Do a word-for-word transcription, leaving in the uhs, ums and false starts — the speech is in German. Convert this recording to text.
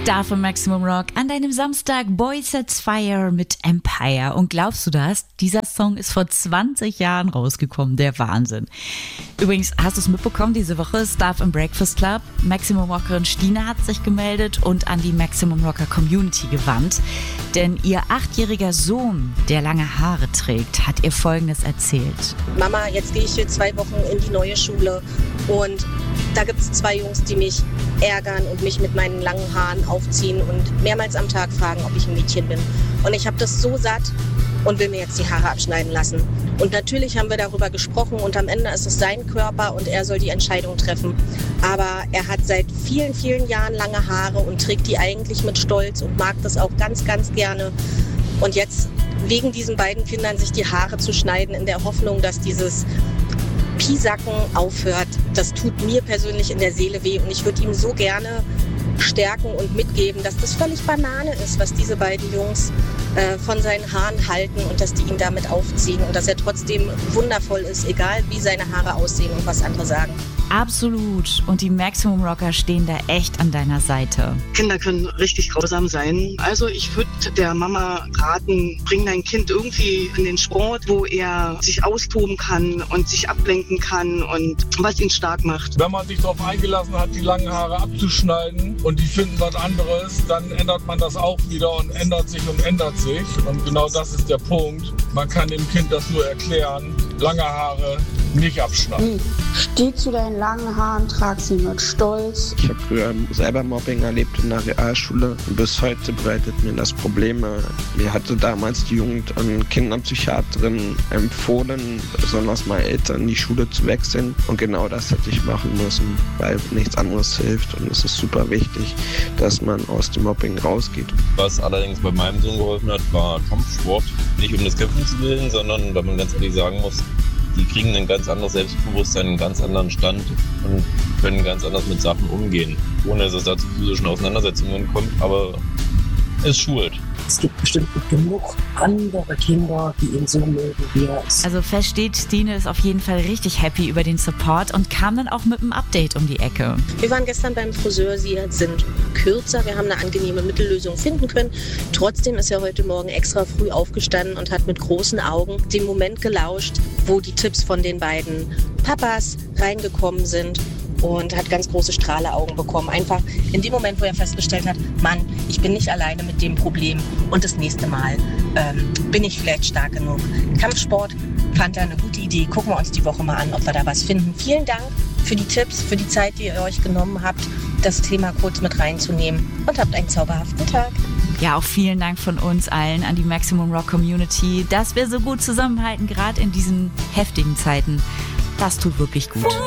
Da für Maximum Rock an deinem Samstag Boy Sets Fire mit Empire. Und glaubst du das? Dieser Song ist vor zwanzig Jahren rausgekommen. Der Wahnsinn. Übrigens, hast du es mitbekommen? Diese Woche ist Staff im Breakfast Club. Maximum Rockerin Stina hat sich gemeldet und an die Maximum Rocker Community gewandt. Denn ihr achtjähriger Sohn, der lange Haare trägt, hat ihr Folgendes erzählt. Mama, jetzt gehe ich hier zwei Wochen in die neue Schule und da gibt es zwei Jungs, die mich ärgern und mich mit meinen langen Haaren aufziehen und mehrmals am Tag fragen, ob ich ein Mädchen bin. Und ich habe das so satt und will mir jetzt die Haare abschneiden lassen. Und natürlich haben wir darüber gesprochen und am Ende ist es sein Körper und er soll die Entscheidung treffen. Aber er hat seit vielen, vielen Jahren lange Haare und trägt die eigentlich mit Stolz und mag das auch ganz, ganz gerne. Und jetzt wegen diesen beiden Kindern sich die Haare zu schneiden in der Hoffnung, dass dieses Piesacken aufhört, das tut mir persönlich in der Seele weh und ich würde ihm so gerne stärken und mitgeben, dass das völlig Banane ist, was diese beiden Jungs äh, von seinen Haaren halten und dass die ihn damit aufziehen und dass er trotzdem wundervoll ist, egal wie seine Haare aussehen und was andere sagen. Absolut. Und die Maximum Rocker stehen da echt an deiner Seite. Kinder können richtig grausam sein. Also ich würde der Mama raten, bring dein Kind irgendwie in den Sport, wo er sich austoben kann und sich ablenken kann und was ihn stark macht. Wenn man sich darauf eingelassen hat, die langen Haare abzuschneiden und die finden was anderes, dann ändert man das auch wieder und ändert sich und ändert sich. Und genau das ist der Punkt. Man kann dem Kind das nur erklären, lange Haare nicht abschneiden. Steh zu deinen langen Haaren, trag sie mit Stolz. Ich habe früher selber Mobbing erlebt in der Realschule. Bis heute bereitet mir das Probleme. Mir hatte damals die Jugend- und Kinderpsychiaterin empfohlen, besonders mal Eltern, die Schule zu wechseln. Und genau das hätte ich machen müssen, weil nichts anderes hilft. Und es ist super wichtig, dass man aus dem Mobbing rausgeht. Was allerdings bei meinem Sohn geholfen hat, war Kampfsport. Nicht um das Kämpfen zu willen, sondern weil man ganz ehrlich sagen muss, die kriegen ein ganz anderes Selbstbewusstsein, einen ganz anderen Stand und können ganz anders mit Sachen umgehen, ohne dass es da zu physischen Auseinandersetzungen kommt, aber es schult. Es gibt bestimmt genug andere Kinder, die ihn so mögen, wie er ist. Also fest steht, Stine ist auf jeden Fall richtig happy über den Support und kam dann auch mit einem Update um die Ecke. Wir waren gestern beim Friseur, sie sind kürzer, wir haben eine angenehme Mittellösung finden können. Trotzdem ist er heute Morgen extra früh aufgestanden und hat mit großen Augen den Moment gelauscht, wo die Tipps von den beiden Papas reingekommen sind. Und hat ganz große Strahleaugen bekommen. Einfach in dem Moment, wo er festgestellt hat, Mann, ich bin nicht alleine mit dem Problem und das nächste Mal ähm, bin ich vielleicht stark genug. Kampfsport fand er eine gute Idee. Gucken wir uns die Woche mal an, ob wir da was finden. Vielen Dank für die Tipps, für die Zeit, die ihr euch genommen habt, das Thema kurz mit reinzunehmen und habt einen zauberhaften Tag. Ja, auch vielen Dank von uns allen an die Maximum Rock Community, dass wir so gut zusammenhalten, gerade in diesen heftigen Zeiten. Das tut wirklich gut.